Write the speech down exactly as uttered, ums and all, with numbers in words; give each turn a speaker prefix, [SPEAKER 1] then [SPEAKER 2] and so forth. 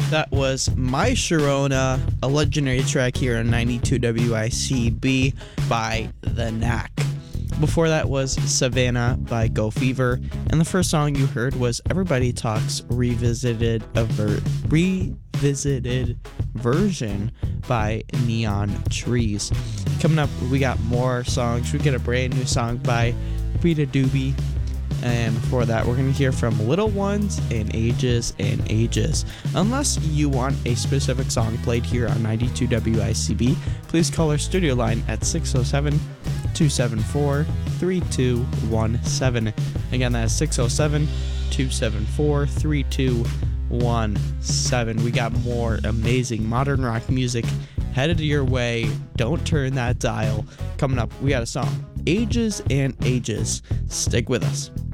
[SPEAKER 1] That was My Sharona, a legendary track here on ninety-two W I C B by The Knack. Before that was Savannah by Go Fever, and the first song you heard was Everybody Talks Revisited a ver- Revisited Version by Neon Trees. Coming up, we got more songs. We get a brand new song by Rita Doobie. And before that, we're going to hear from Little Ones and Ages and Ages. Unless you want a specific song played here on ninety-two W I C B, please call our studio line at six oh seven, two seven four, three two one seven. Again, that's six oh seven, two seven four, three two one seven. We got more amazing modern rock music headed your way. Don't turn that dial. Coming up, we got a song, Ages and Ages. Stick with us.